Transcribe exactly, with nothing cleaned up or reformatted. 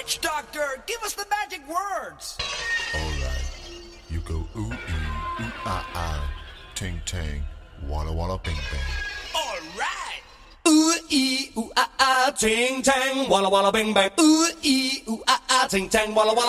Witch doctor, give us the magic words. All right. You go ooh ee, ooh ah ah, ting tang, walla walla bing bang. All right. Ooh ee ooh ah ah, ting tang, walla walla bing bang. Ooh ee ooh ah ah, ting tang, walla walla.